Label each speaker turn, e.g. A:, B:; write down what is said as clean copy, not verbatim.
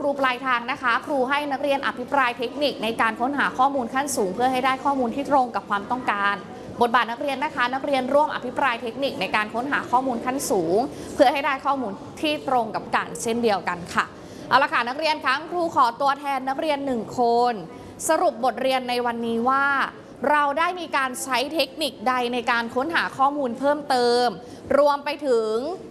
A: รูปลายทางนะคะครูให้นักเรียนอภิปรายเทคนิคในการค้นหาข้อมูลขั้นสูงเพื่อให้ได้ข้อมูลที่ตรงกับความต้องการบทบาทนักเรียนนะคะนักเรียนร่วมอภิปรายเทคนิคในการค้นหาข้อมูลขั้นสูงเพื่อให้ได้ข้อมูลที่ตรงกับการเช่นเดียวกันค่ะเอาละค่ะนักเรียนคะครูขอตัวแทนนักเรียน1คนสรุปบทเรียนในวันนี้ว่าเราได้มีการใช้เทคนิคใดในการค้นหาข้อมูลเพิ่มเติมรวมไปถึง